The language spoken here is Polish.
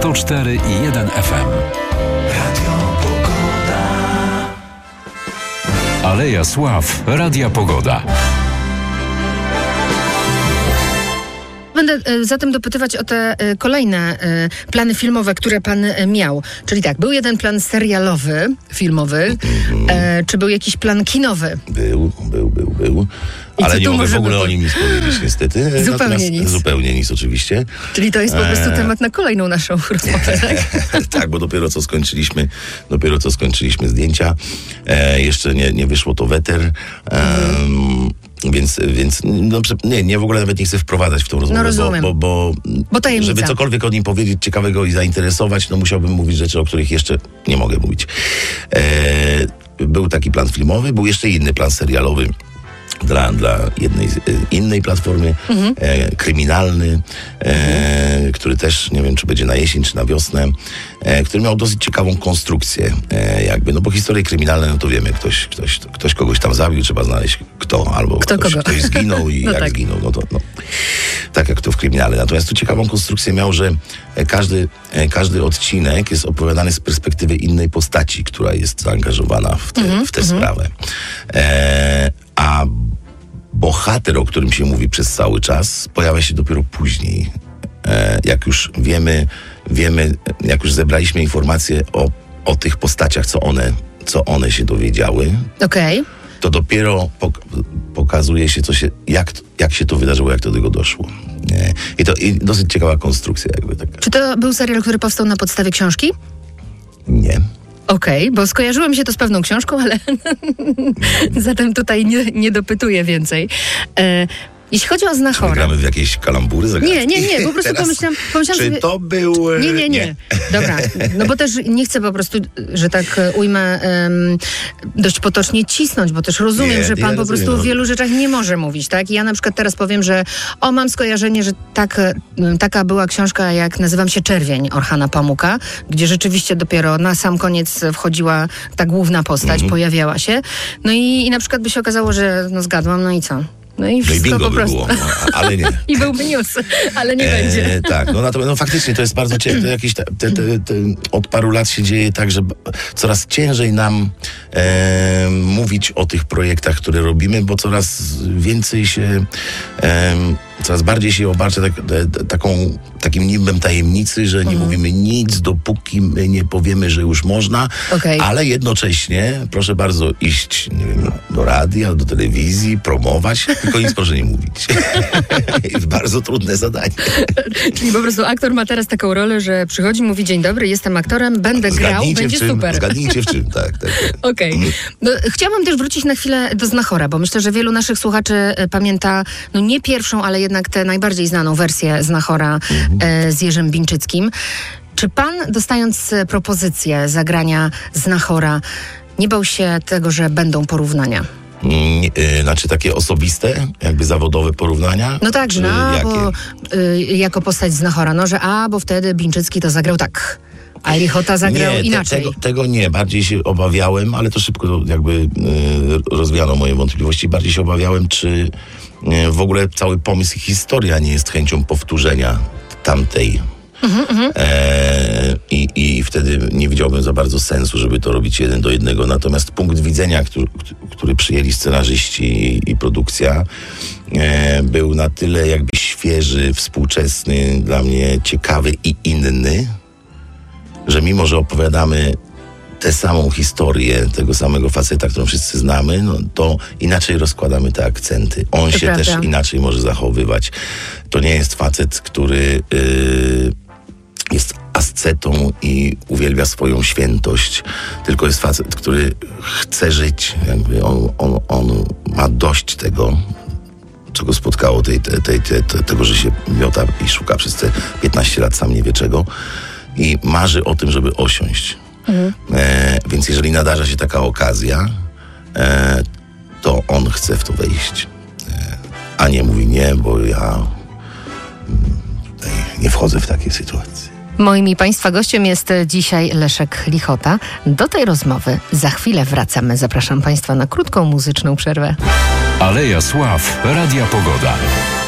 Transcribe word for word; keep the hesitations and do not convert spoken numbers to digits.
sto cztery i jeden F M. Radio Pogoda. Aleja Sław, Radia Pogoda. Będę e, zatem dopytywać o te e, kolejne e, plany filmowe, które pan e, miał. Czyli tak, był jeden plan serialowy, filmowy. E, czy był jakiś plan kinowy? Był, był, był, był. I Ale co nie tu mogę może w ogóle by- o nim nic powiedzieć niestety. Zupełnie Natomiast, nic. Zupełnie nic oczywiście. Czyli to jest po prostu Eee. temat na kolejną naszą rozmowę, tak? Tak, bo dopiero co skończyliśmy, dopiero co skończyliśmy zdjęcia. E, jeszcze nie, nie wyszło to weter. E, Więc, więc no, prze- nie, nie w ogóle nawet nie chcę wprowadzać w tą rozmowę, No rozumiem. bo, bo, Bo tajemnica. żeby cokolwiek o nim powiedzieć ciekawego i zainteresować, no musiałbym mówić rzeczy, o których jeszcze nie mogę mówić. E, był taki plan filmowy, był jeszcze inny plan serialowy dla, dla jednej z- e, innej platformy, Mhm. e, kryminalny, e, który też nie wiem, czy będzie na jesień, czy na wiosnę, e, który miał dosyć ciekawą konstrukcję, e, jakby, no bo historie kryminalne, no to wiemy, ktoś, ktoś, ktoś kogoś tam zabił, trzeba znaleźć kto, albo Kto ktoś, kogo. ktoś zginął i No jak tak. zginął, no to no, tak jak to w kryminale. Natomiast tu ciekawą konstrukcję miał, że e, każdy, e, każdy odcinek jest opowiadany z perspektywy innej postaci, która jest zaangażowana w tę Mhm, w tę sprawę. E, a bohater, o którym się mówi przez cały czas, pojawia się dopiero później. E, jak już wiemy, wiemy, jak już zebraliśmy informacje o, o tych postaciach, co one, co one się dowiedziały, Okej. to dopiero pok- pokazuje się, co się, jak, jak się to wydarzyło, jak do tego doszło. Nie? I to i dosyć ciekawa konstrukcja, jakby taka. Czy to był serial, który powstał na podstawie książki? Nie. Okej, bo skojarzyło mi się to z pewną książką, ale zatem tutaj nie, nie dopytuję więcej. E, jeśli chodzi o Znachora... Gramy w jakieś kalambury, zagadki. Nie, nie, nie, po prostu Teraz, pomyślałam, pomyślałam Czy sobie... to był... e, Nie, nie, nie. Dobra, no bo też nie chcę po prostu, że tak e, ujmę, em, dość potocznie cisnąć, bo też rozumiem, Nie, że pan ja po rozumiem, prostu o no. wielu rzeczach nie może mówić, tak? I ja na przykład teraz powiem, że o, mam skojarzenie, że tak, e, taka była książka jak Nazywam się Czerwień Orchana Pamuka, gdzie rzeczywiście dopiero na sam koniec wchodziła ta główna postać, Mhm. pojawiała się. No i, i na przykład by się okazało, że no zgadłam, no i co? No i No i wszystko bingo po by prostu. było, no, ale nie. I byłby news, ale nie będzie. E, tak, no natomiast no, faktycznie to jest bardzo ciężkie. Jakieś te, te, te, te, od paru lat się dzieje tak, że b- coraz ciężej nam e, mówić o tych projektach, które robimy, bo coraz więcej się, e, coraz bardziej się obarcza tak, te, te, taką, takim nimbem tajemnicy, że nie mówimy nic, dopóki my nie powiemy, że już można, Okej. ale jednocześnie proszę bardzo iść, nie wiem, do radia, do telewizji, promować, tylko nic proszę nie mówić. Jest bardzo trudne zadanie. Czyli po prostu aktor ma teraz taką rolę, że przychodzi, mówi dzień dobry, jestem aktorem, będę grał, Zgadnijcie będzie w czym, super. Zgadnijcie w czym, tak, tak. tak. Okej. No, chciałabym też wrócić na chwilę do Znachora, bo myślę, że wielu naszych słuchaczy e, pamięta, no nie pierwszą, ale jednak tę najbardziej znaną wersję Znachora e, z Jerzym Bińczyckim. Czy pan, dostając e, propozycję zagrania Znachora, nie bał się tego, że będą porównania? Mm, y, znaczy takie osobiste, jakby zawodowe porównania? No tak, że Czy no, a, jakie? bo, y, jako postać Znachora, no że a, bo wtedy Bińczycki to zagrał tak, a Lichota zagrał nie, te- inaczej. Tego, tego nie, bardziej się obawiałem, ale to szybko jakby y, rozwiano moje wątpliwości. Bardziej się obawiałem, czy y, w ogóle cały pomysł i historia nie jest chęcią powtórzenia tamtej. E, i, I wtedy nie widziałbym za bardzo sensu, żeby to robić jeden do jednego. Natomiast punkt widzenia, który, który przyjęli scenarzyści i, i produkcja, e, był na tyle jakby świeży, współczesny, dla mnie ciekawy i inny, że mimo, że opowiadamy tę samą historię tego samego faceta, którą wszyscy znamy, no to inaczej rozkładamy te akcenty. On To się prawda. też inaczej może zachowywać. To nie jest facet, który yy, jest ascetą i uwielbia swoją świętość, tylko jest facet, który chce żyć. Jakby on, on, on ma dość tego, co go spotkało, tej, tej, tej, tej, tego, że się miota i szuka przez te piętnaście lat, sam nie wie czego, i marzy o tym, żeby osiąść. Mhm. E, więc jeżeli nadarza się taka okazja, e, to on chce w to wejść. E, a nie mówi nie, bo ja mm, tutaj nie wchodzę w takie sytuacje. Moim i Państwa gościem jest dzisiaj Leszek Lichota. Do tej rozmowy za chwilę wracamy. Zapraszam Państwa na krótką muzyczną przerwę. Aleja Sław, Radia Pogoda.